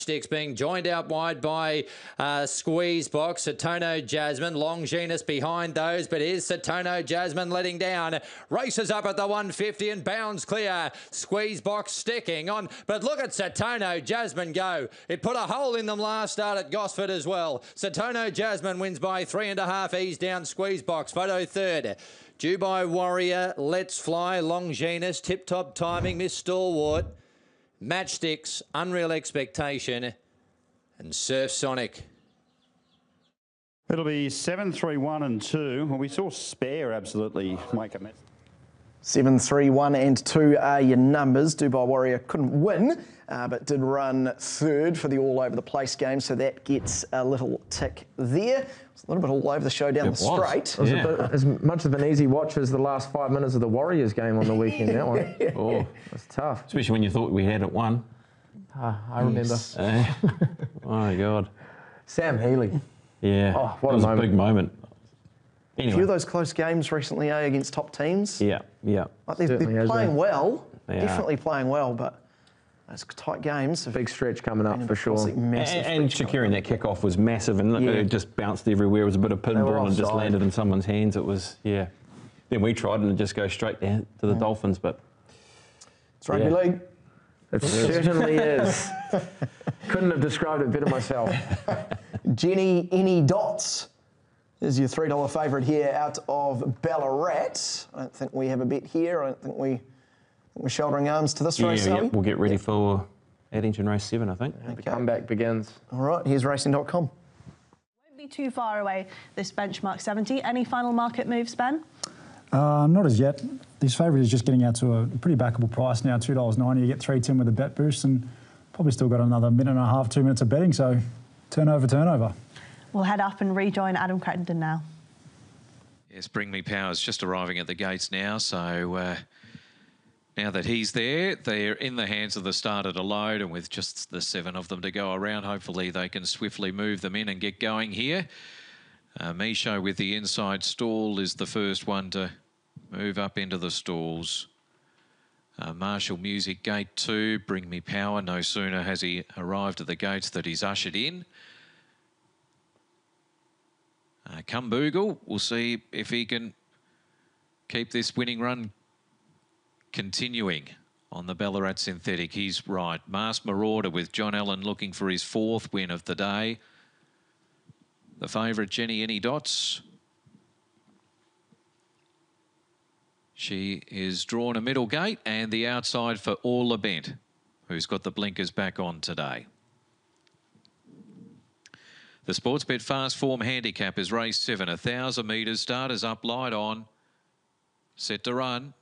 Sticks being joined out wide by Squeeze Box, Satono Jasmine, Longinus behind those, but here's Satono Jasmine letting down, races up at the 150 and bounds clear. Squeeze Box sticking on, but look at Satono Jasmine go. It put a hole in them last start at Gosford as well. Satono Jasmine wins by 3.5, ease down Squeeze Box, photo third. Dubai Warrior, Let's Fly, Longinus, Tip Top Timing, Miss Stalwart, Matchsticks, Unreal Expectation, and Surf Sonic. It'll be 7, 3, 1 and 2. Well, we saw Spare absolutely make a mess. 7, 3, 1 and 2 are your numbers. Dubai Warrior couldn't win, but did run third for the all-over-the-place game, so that gets a little tick there. It's a little bit all over the show down the straight. It was a bit, as much of an easy watch as the last 5 minutes of the Warriors game on the weekend, that one. Oh, that's tough. Especially when you thought we had it won. I remember. Oh, my God. Sam Healy. Yeah, oh, what it was a big moment. Anyway. A few of those close games recently against top teams. Yeah. Like they're playing well, definitely playing well, but those tight games. Big stretch coming up for sure. And securing that kick-off was massive, and it just bounced everywhere. It was a bit of pinball and just landed in someone's hands. It was, Then we tried and it just goes straight down to the Dolphins, but... It's rugby league. It certainly is. Couldn't have described it better myself. Jenny Any Dots is your $3 favourite here out of Ballarat. I don't think we have a bet here. I don't think we're shouldering arms to this race, are we? We'll get ready for Addington Race 7, I think. The comeback begins. All right, here's racing.com. Won't be too far away, this benchmark 70. Any final market moves, Ben? Not as yet. This favourite is just getting out to a pretty backable price now, $2.90. You get 3.10 with a bet boost, and probably still got another minute and a half, 2 minutes of betting, so turnover. We'll head up and rejoin Adam Crittenden now. Yes, Bring Me Power's just arriving at the gates now, so now that he's there, they're in the hands of the starter to load, and with just the 7 of them to go around, hopefully they can swiftly move them in and get going here. Misho with the inside stall is the first one to move up into the stalls. Marshall Music, gate 2, Bring Me Power. No sooner has he arrived at the gates that he's ushered in. Kumboogle, we'll see if he can keep this winning run continuing on the Ballarat Synthetic. He's right. Masked Marauder with John Allen looking for his 4th win of the day. The favourite, Jenny Any Dots. She is drawn a middle gate and the outside for Orla Bent, who's got the blinkers back on today. The Sportsbet Fast Form Handicap is race 7, 1,000 metres. Starters up, light on. Set to run.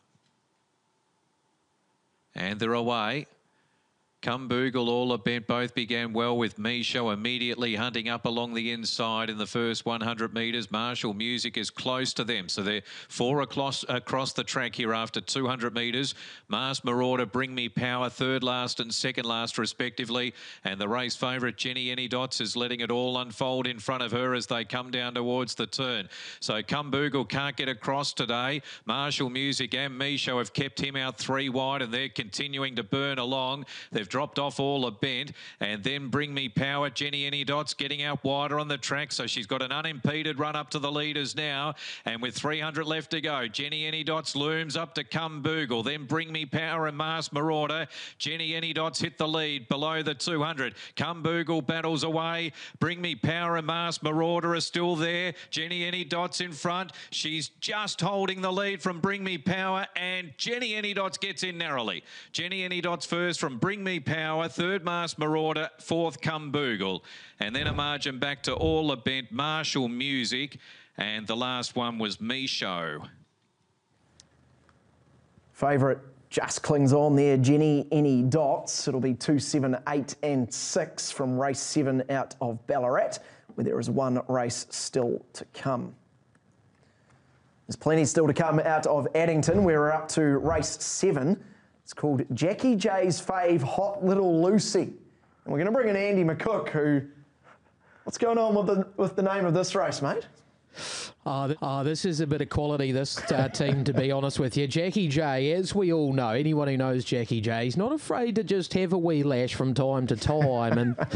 And they're away. Kumboogle, Orla Bent both began well with Misho immediately hunting up along the inside in the first 100 metres. Marshall Music is close to them, so they're 4 across the track here after 200 metres. Masked Marauder, Bring Me Power, 3rd last and 2nd last respectively, and the race favourite Jenny Any Dots is letting it all unfold in front of her as they come down towards the turn. So Kumboogle can't get across today. Marshall Music and Misho have kept him out 3 wide, and they're continuing to burn along. They've dropped off Orla Bent, and then Bring Me Power. Jenny Any Dots getting out wider on the track, so she's got an unimpeded run up to the leaders now, and with 300 left to go, Jenny Any Dots looms up to Kumboogle, then Bring Me Power and Masked Marauder. Jenny Any Dots hit the lead below the 200. Kumboogle battles away. Bring Me Power and Masked Marauder are still there. Jenny Any Dots in front. She's just holding the lead from Bring Me Power, and Jenny Any Dots gets in narrowly. Jenny Any Dots first from Bring Me Power, 3rd Masked Marauder, 4th Kumboogle, and then a margin back to Orla Bent, Marshall Music, and the last one was Misho. Favourite just clings on there, Jenny Any Dots. It'll be 2, 7, 8 and 6 from race 7 out of Ballarat, where there is 1 race still to come. There's plenty still to come out of Addington, where we're up to race 7. It's called Jackie J's Fave Hot Little Lucy. And we're going to bring in Andy McCook, who... What's going on with the name of this race, mate? This is a bit of quality, this team, to be honest with you. Jackie J, as we all know, anyone who knows Jackie J, is not afraid to just have a wee lash from time to time. And